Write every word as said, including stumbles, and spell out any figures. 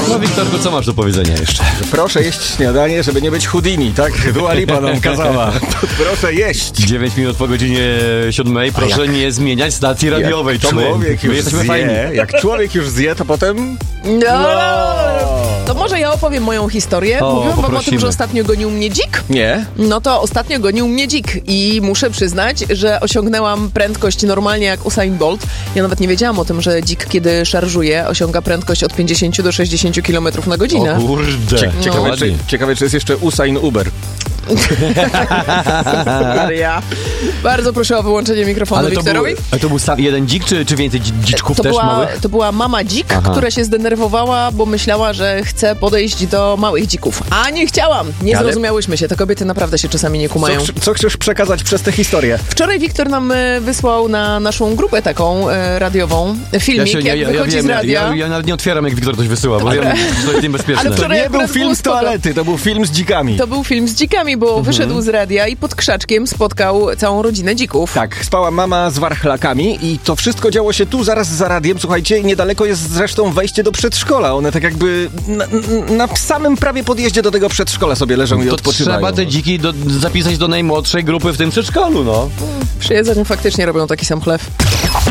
No Wiktorku, co masz do powiedzenia jeszcze? Proszę jeść śniadanie, żeby nie być Houdini, tak? Dua Lipa nam kazała. Proszę jeść. dziewięć minut po godzinie siódmej. Proszę jak, nie zmieniać stacji radiowej. Jak to my. człowiek my już jesteśmy zje, fajni. jak człowiek już zje, to potem... No. To może ja opowiem moją historię. O, Mówiłam wam o tym, poprosimy. że ostatnio gonił mnie dzik. Nie. No to ostatnio gonił mnie dzik i muszę przyznać, że osiągnęłam prędkość normalnie jak Usain Bolt. Ja nawet nie wiedziałam o tym, że dzik, kiedy szarżuje, osiąga prędkość od pięćdziesiąt do sześćdziesięciu kilometrów na godzinę. O kurde. Cie- ciekawe, No. czy, ciekawe, czy jest jeszcze Usain Uber. Maria. Bardzo proszę o wyłączenie mikrofonu Ale to był, Wiktorowi. ale to był sam jeden dzik, czy, czy więcej dzi- dziczków To też była, małych? to była mama dzik, Aha. która się zdenerwowała, bo myślała, że chce podejść do małych dzików. A nie chciałam. Nie Ale- zrozumiałyśmy się. Te kobiety naprawdę się czasami nie Co, kumają. ch- co chcesz przekazać przez tę historię? Wczoraj Wiktor nam e, wysłał na naszą grupę taką e, radiową filmik, Ja, się, ja, jak ja, ja wychodzi wiem, z ja, radia. ja, ja nawet nie otwieram, jak Wiktor coś wysyła, bo wiem, że to jest niebezpieczne. Ale To wczoraj nie był akurat film było z spoko. toalety, to był film z dzikami. To był film z dzikami, bo Mhm. wyszedł z radia i pod krzaczkiem spotkał całą rodzinę dzików. Tak, spała mama z warchlakami i to wszystko działo się tu, zaraz za radiem, słuchajcie, i niedaleko jest zresztą wejście do przedszkola. One tak jakby na, na samym prawie podjeździe do tego przedszkola sobie leżą i To odpoczywają. trzeba te dziki do, zapisać do najmłodszej grupy w tym przedszkolu, no. Przy jedzeniu faktycznie robią taki sam chleb.